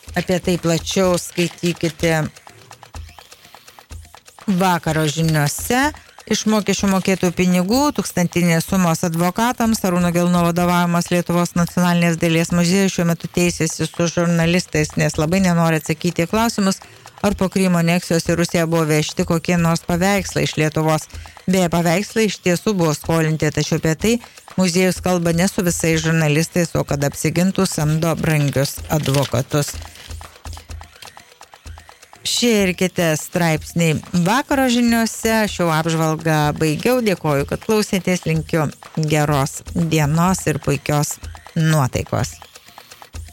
Apie tai plačiau skaitykite vakaro žiniuose. Iš mokesčių mokėtų pinigų tūkstantinės sumos advokatams Arūno Gelūno vadovavimas Lietuvos nacionalinės dailės muziejus šiuo metu teisėsi su žurnalistais, nes labai nenori atsakyti į klausimus, ar po Krymo aneksijos į Rusiją buvo vežti kokie nors paveikslai iš Lietuvos. Beje, paveikslai iš tiesų buvo skolinti, tačiau apie tai muziejus kalba ne su visais žurnalistais, o kad apsigintų samdo brangius advokatus. Šie ir kiti straipsniai vakaro žiniuose. Šią apžvalgą baigiau. Dėkoju, kad klausėtės. Linkiu geros dienos ir puikios nuotaikos.